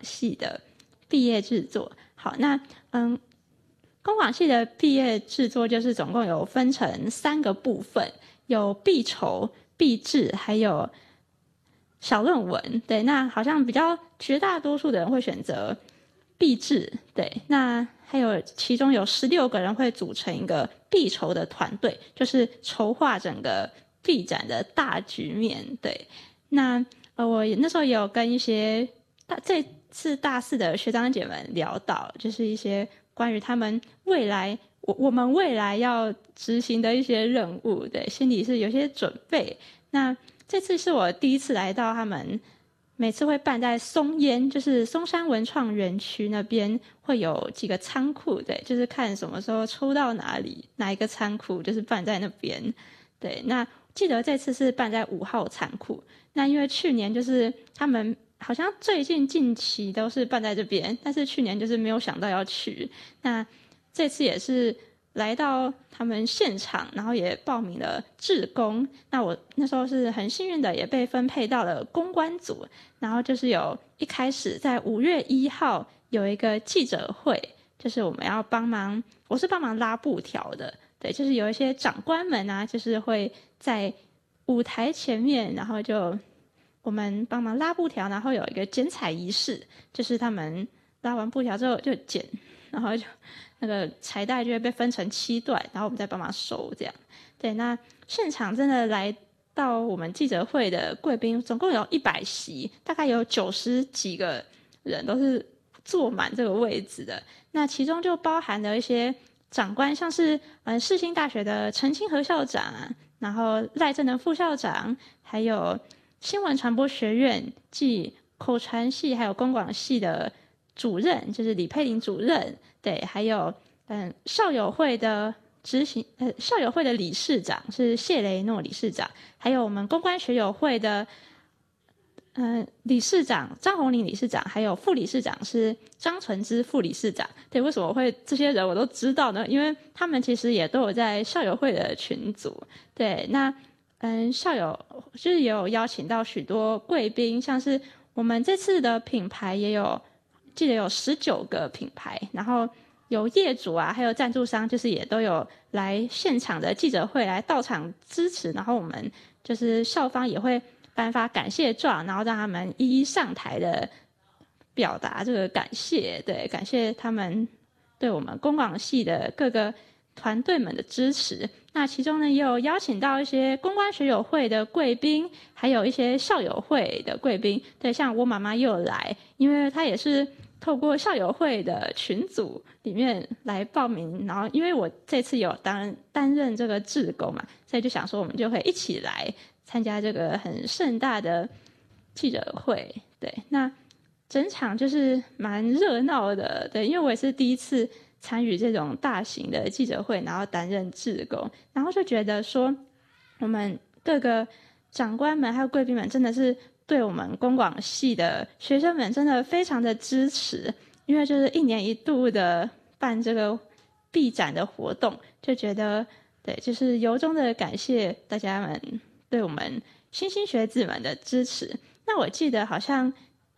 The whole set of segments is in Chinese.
系的毕业制作。好，那公广系的毕业制作就是总共有分成3个部分，有毕筹、毕制，还有小论文。对，那好像比较绝大多数的人会选择毕制。对，那还有其中有16个人会组成一个毕筹的团队，就是筹划整个毕展的大局面。对，那我那时候也有跟一些这次大4的学长姐们聊到，就是一些关于他们未来我们未来要执行的一些任务。对，心里是有些准备。那这次是我第一次来到他们每次会办在松烟，就是松山文创园区那边会有几个仓库。对，就是看什么时候抽到哪一个仓库，就是办在那边。对，那记得这次是办在5号仓库。那因为去年就是他们好像最近期都是办在这边，但是去年就是没有想到要去。那这次也是来到他们现场，然后也报名了志工。那我那时候是很幸运的，也被分配到了公关组。然后就是一开始在5月1号有一个记者会，就是我们要我是帮忙拉布条的。对，就是有一些长官们啊，就是会在舞台前面，然后就我们帮忙拉布条，然后有一个剪彩仪式，就是他们拉完布条之后就剪，然后就那个彩带就会被分成7段，然后我们再帮忙收这样。对，那现场真的来到我们记者会的贵宾总共有100席，大概有90几个人都是坐满这个位置的。那其中就包含了一些长官，像是世新大学的陈清和校长，然后赖正的副校长，还有新闻传播学院暨口传系还有公广系的主任，就是李佩玲主任。对，还有校友会的校友会的理事长是谢雷诺理事长，还有我们公关学友会的理事长张宏林理事长，还有副理事长是张纯之副理事长。对，为什么会这些人我都知道呢？因为他们其实也都有在校友会的群组。对，那校友就是也有邀请到许多贵宾，像是我们这次的品牌记得有19个品牌，然后有业主啊，还有赞助商，就是也都有来现场的记者会来到场支持。然后我们就是校方也会颁发感谢状，然后让他们一一上台的表达这个感谢。对，感谢他们对我们公广系的各个团队们的支持。那其中呢，也有邀请到一些公关学友会的贵宾，还有一些校友会的贵宾。对，像我妈妈也有来，因为她也是透过校友会的群组里面来报名，然后因为我这次有担任这个志工嘛，所以就想说我们就会一起来参加这个很盛大的记者会。对，那整场就是蛮热闹的。对，因为我也是第一次参与这种大型的记者会，然后担任志工，然后就觉得说我们各个长官们还有贵宾们真的是对我们公广系的学生们真的非常的支持。因为就是1年1度的办这个毕展的活动，就觉得对，就是由衷的感谢大家们对我们新兴学子们的支持。那我记得好像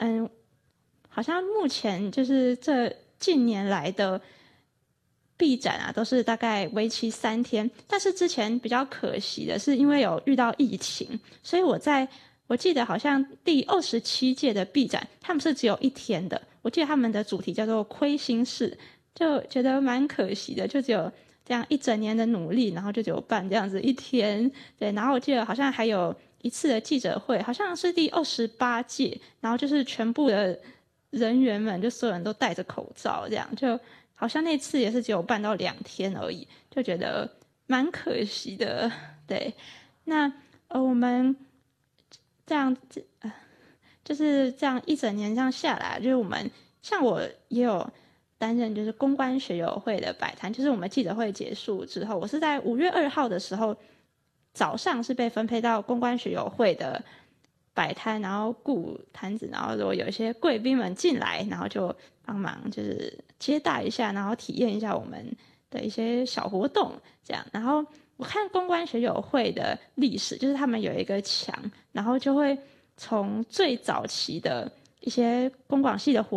目前就是这近年来的毕展啊，都是大概为期3天。但是之前比较可惜的是，因为有遇到疫情，所以我记得好像第27届的毕展，他们是只有1天的。我记得他们的主题叫做窥心事，就觉得蛮可惜的，就只有这样1整年的努力，然后就只有办这样子1天。对，然后我记得好像还有一次的记者会，好像是第28届，然后就是全部的人员们，就所有人都戴着口罩，这样就好像那次也是只有办到2天而已，就觉得蛮可惜的。对，那我们这样子就是这样1整年这样下来，就是像我也有担任就是公关学友会的摆摊，就是我们记者会结束之后，我是在5月2号的时候早上是被分配到公关学友会的摆摊，然后顾摊子，然后如果有一些贵宾们进来，然后就帮忙就是接待一下，然后体验一下我们的一些小活动这样。然后我看公关学友会的历史，就是他们有一个墙，然后就会从最早期的一些公广系的活